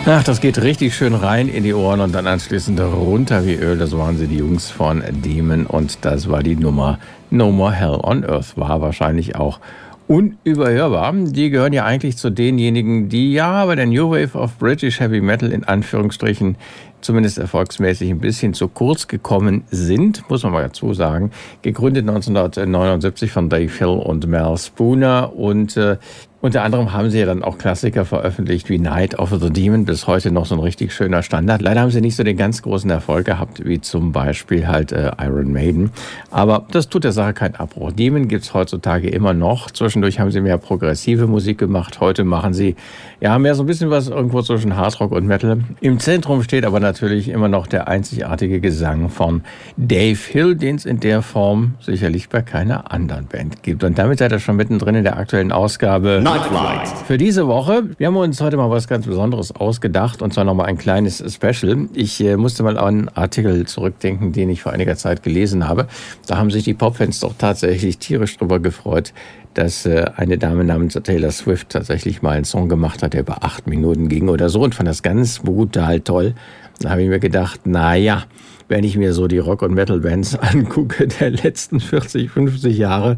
Ach, das geht richtig schön rein in die Ohren und dann anschließend runter wie Öl. Das waren sie, die Jungs von Demon, und das war die Nummer No More Hell on Earth. War wahrscheinlich auch unüberhörbar. Die gehören ja eigentlich zu denjenigen, die ja bei der New Wave of British Heavy Metal in Anführungsstrichen zumindest erfolgsmäßig ein bisschen zu kurz gekommen sind, muss man mal dazu sagen. Gegründet 1979 von Dave Hill und Mel Spooner, und unter anderem haben sie ja dann auch Klassiker veröffentlicht wie Night of the Demon, bis heute noch so ein richtig schöner Standard. Leider haben sie nicht so den ganz großen Erfolg gehabt, wie zum Beispiel halt Iron Maiden. Aber das tut der Sache keinen Abbruch. Demon gibt's heutzutage immer noch. Zwischendurch haben sie mehr progressive Musik gemacht. Heute machen sie ja mehr so ein bisschen was irgendwo zwischen Hardrock und Metal. Im Zentrum steht aber natürlich immer noch der einzigartige Gesang von Dave Hill, den es in der Form sicherlich bei keiner anderen Band gibt. Und damit seid ihr schon mittendrin in der aktuellen Ausgabe Nightlight für diese Woche. Wir haben uns heute mal was ganz Besonderes ausgedacht, und zwar nochmal ein kleines Special. Ich musste mal an einen Artikel zurückdenken, den ich vor einiger Zeit gelesen habe. Da haben sich die Popfans doch tatsächlich tierisch drüber gefreut, dass eine Dame namens Taylor Swift tatsächlich mal einen Song gemacht hat, der über 8 Minuten ging oder so, und fand das ganz brutal toll. Da habe ich mir gedacht, naja, wenn ich mir so die Rock- und Metal-Bands angucke der letzten 40, 50 Jahre,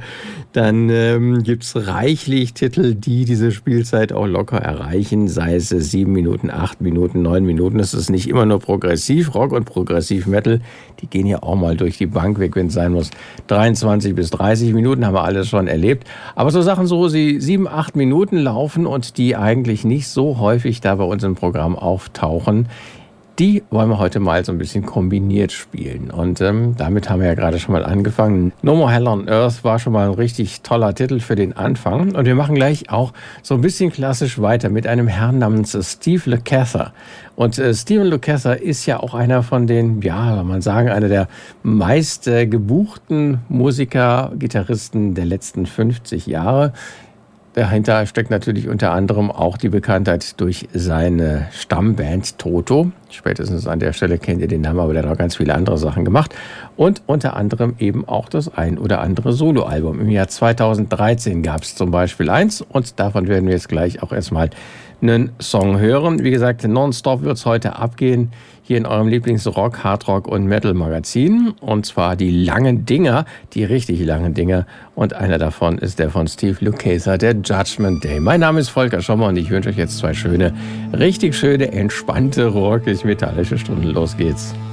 dann gibt's reichlich Titel, die diese Spielzeit auch locker erreichen, sei es 7 Minuten, 8 Minuten, 9 Minuten. Es ist nicht immer nur Progressiv-Rock und Progressiv-Metal. Die gehen ja auch mal durch die Bank weg, wenn es sein muss. 23 bis 30 Minuten haben wir alles schon erlebt. Aber so Sachen, so sie 7, 8 Minuten laufen und die eigentlich nicht so häufig da bei uns im Programm auftauchen, die wollen wir heute mal so ein bisschen kombiniert spielen. Und damit haben wir ja gerade schon mal angefangen. No More Hell on Earth war schon mal ein richtig toller Titel für den Anfang. Und wir machen gleich auch so ein bisschen klassisch weiter mit einem Herrn namens Steve Lukather. Und Stephen Lukather ist ja auch einer von den, ja, kann man sagen, einer der meist gebuchten Musiker, Gitarristen der letzten 50 Jahre. Dahinter steckt natürlich unter anderem auch die Bekanntheit durch seine Stammband Toto. Spätestens an der Stelle kennt ihr den Namen, aber der hat auch ganz viele andere Sachen gemacht. Und unter anderem eben auch das ein oder andere Soloalbum. Im Jahr 2013 gab es zum Beispiel eins, und davon werden wir jetzt gleich auch erstmal einen Song hören. Wie gesagt, nonstop wird es heute abgehen, hier in eurem Lieblingsrock, Hardrock und Metal-Magazin. Und zwar die langen Dinger, die richtig langen Dinger. Und einer davon ist der von Steve Lukather, der Judgment Day. Mein Name ist Volker Schommer, und ich wünsche euch jetzt 2 schöne, richtig schöne, entspannte, rockig-metallische Stunden. Los geht's.